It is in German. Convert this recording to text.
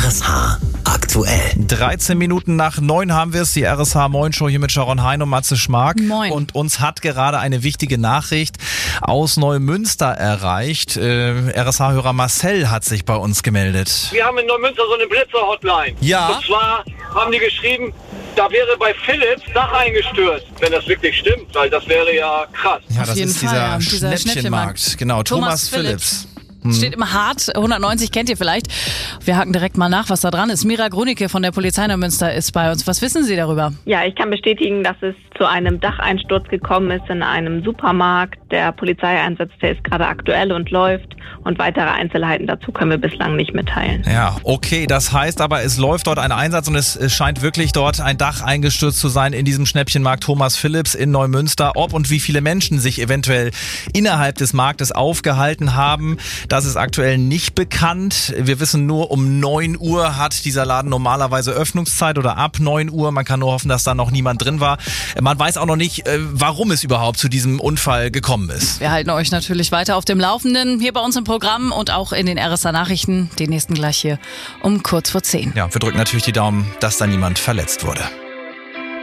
RSH aktuell. 13 Minuten nach 9 haben wir es, die RSH Moin Show hier mit Sharon Hein und Matze Schmark. Moin. Und uns hat gerade eine wichtige Nachricht aus Neumünster erreicht. RSH-Hörer Marcel hat sich bei uns gemeldet. Wir haben in Neumünster so eine Blitzer-Hotline. Ja. Und zwar haben die geschrieben, da wäre bei Philips Dach eingestürzt, wenn das wirklich stimmt, weil das wäre ja krass. Ja, Auf das jeden ist Fall, ja. dieser Dieser Schnäppchenmarkt. Genau, Thomas Philips. Steht im Hart, 190 kennt ihr vielleicht. Wir haken direkt mal nach, was da dran ist. Mira Grunicke von der Polizei Neumünster ist bei uns. Was wissen Sie darüber? Ja, ich kann bestätigen, dass es zu einem Dacheinsturz gekommen ist in einem Supermarkt. Der Polizeieinsatz, der ist gerade aktuell und läuft. Und weitere Einzelheiten dazu können wir bislang nicht mitteilen. Ja, okay, das heißt aber, es läuft dort ein Einsatz und es scheint wirklich dort ein Dach eingestürzt zu sein in diesem Schnäppchenmarkt Thomas Philips in Neumünster. Ob und wie viele Menschen sich eventuell innerhalb des Marktes aufgehalten haben, das ist aktuell nicht bekannt. Wir wissen nur, um 9 Uhr hat dieser Laden normalerweise Öffnungszeit oder ab 9 Uhr. Man kann nur hoffen, dass da noch niemand drin war. Man weiß auch noch nicht, warum es überhaupt zu diesem Unfall gekommen ist. Wir halten euch natürlich weiter auf dem Laufenden hier bei uns im Programm und auch in den RSH Nachrichten. Den nächsten gleich hier um kurz vor 10. Ja, wir drücken natürlich die Daumen, dass da niemand verletzt wurde.